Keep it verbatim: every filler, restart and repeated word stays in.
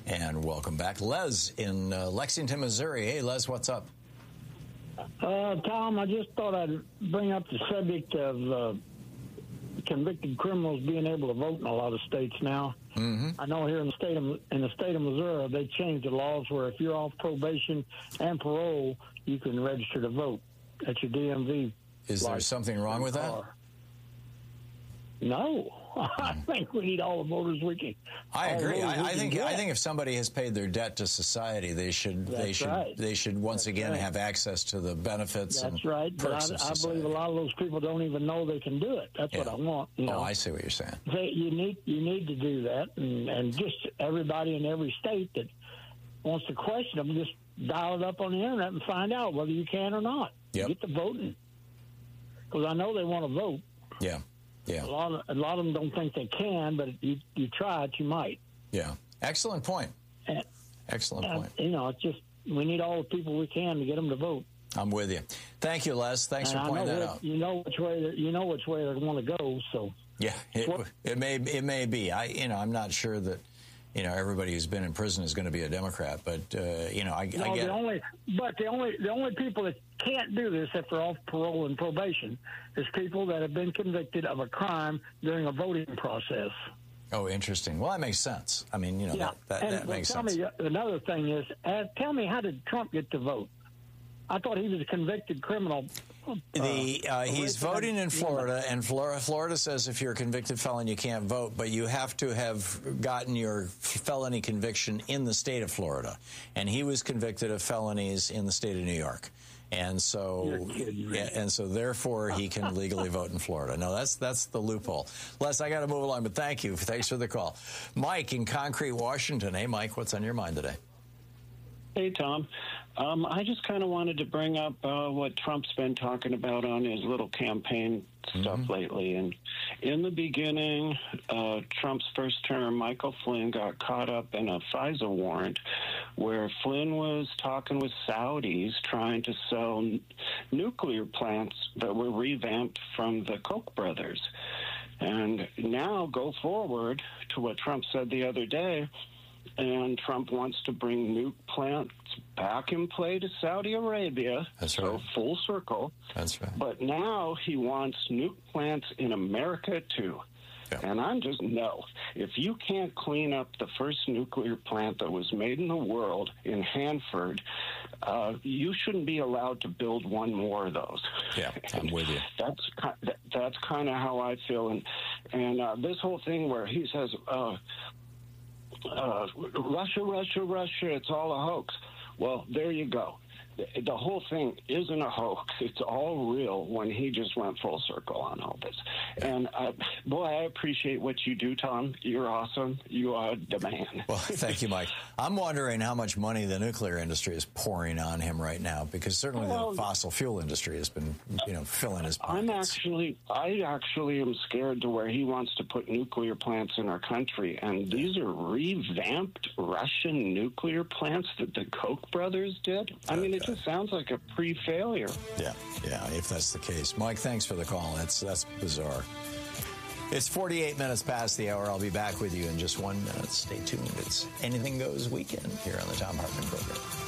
And welcome back. Les in uh, Lexington, Missouri. Hey, Les, what's up? Uh, Tom, I just thought I'd bring up the subject of uh, convicted criminals being able to vote in a lot of states now. Mm-hmm. I know here in the state of in the state of Missouri, they changed the laws where if you're off probation and parole, you can register to vote at your D M V. Is there something wrong with that? No. I think we need all the voters we can. I agree. I, I think get. I think if somebody has paid their debt to society, they should That's they should right. they should once That's again right. have access to the benefits. That's and right. But perks I, of I society. believe a lot of those people don't even know they can do it. That's Yeah. what I want. You know? Oh, I see what you're saying. They, you need you need to do that, and, and just everybody in every state that wants to question them, just dial it up on the internet and find out whether you can or not. Yep. Get to voting, because I know they want to vote. Yeah, yeah, A lot of a lot of them don't think they can, but if you you try it, you might. yeah. Excellent point. And, Excellent and, point. You know, it's just we need all the people we can to get them to vote. I'm with you. Thank you, Les. Thanks and for I pointing know that which, out. You know which way they, you know which way they want to go. So Yeah, it, it may it may be. I you know I'm not sure that you know everybody who's been in prison is going to be a Democrat, but uh, you know I, no, I get the it. only but the only the only people that can't do this if they're off parole and probation is people that have been convicted of a crime during a voting process. Oh, interesting. Well, that makes sense. I mean, you know, Yeah, that, that, and that well, makes tell sense. me another thing is, uh, tell me, how did Trump get to vote? I thought he was a convicted criminal. Uh, The uh, he's voting in Florida, and Florida, Florida says if you're a convicted felon, you can't vote, but you have to have gotten your felony conviction in the state of Florida. And he was convicted of felonies in the state of New York. And so, yeah, and so, therefore, he can legally vote in Florida. No, that's that's the loophole. Les, I got to move along, but thank you. Thanks for the call. Mike in Concrete, Washington. Hey, Mike, what's on your mind today? Hey, Tom. Um, I just kind of wanted to bring up uh, what Trump's been talking about on his little campaign stuff Mm-hmm. lately. And in the beginning, uh, Trump's first term, Michael Flynn got caught up in a FISA warrant where Flynn was talking with Saudis trying to sell n- nuclear plants that were revamped from the Koch brothers. And now go forward to what Trump said the other day, and Trump wants to bring nuke plants back in play to Saudi Arabia. That's so right. full circle. That's right. But now he wants nuke plants in America, too. Yeah. And I'm just, no. If you can't clean up the first nuclear plant that was made in the world in Hanford, uh, you shouldn't be allowed to build one more of those. Yeah, I'm with you. That's ki- that's kind of how I feel. And, and uh, this whole thing where he says, uh, uh, Russia, Russia, Russia, it's all a hoax. Well, there you go. The, the whole thing isn't a hoax. It's all real when he just went full circle on all this. And, uh, boy, I appreciate what you do, Tom. You're awesome. You are the man. Well, thank you, Mike. I'm wondering how much money the nuclear industry is pouring on him right now, because certainly Well, the fossil fuel industry has been, you know, filling his pockets. I'm actually, I actually am scared to where he wants to put nuclear plants in our country, and these are revamped Russian nuclear plants that the Koch brothers did. I mean, it just sounds like a pre-failure. Yeah, yeah, if that's the case. Mike, thanks for the call. That's that's bizarre. It's forty-eight minutes past the hour. I'll be back with you in just one minute. Stay tuned. It's Anything Goes Weekend here on the Tom Hartman Program.